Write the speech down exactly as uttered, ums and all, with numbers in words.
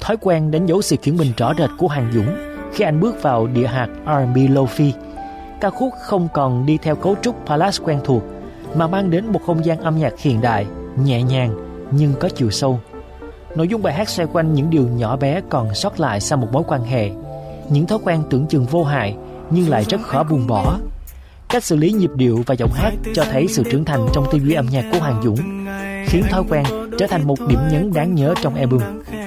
thói quen đánh dấu sự chuyển mình rõ rệt của Hoàng Dũng khi anh bước vào địa hạt R and B Lo-fi. Ca khúc không còn đi theo cấu trúc ballad quen thuộc, mà mang đến một không gian âm nhạc hiện đại, nhẹ nhàng nhưng có chiều sâu. Nội dung bài hát xoay quanh những điều nhỏ bé còn sót lại sau một mối quan hệ, những thói quen tưởng chừng vô hại nhưng lại rất khó buông bỏ. Cách xử lý nhịp điệu và giọng hát cho thấy sự trưởng thành trong tư duy âm nhạc của Hoàng Dũng, khiến thói quen trở thành một điểm nhấn đáng nhớ trong album.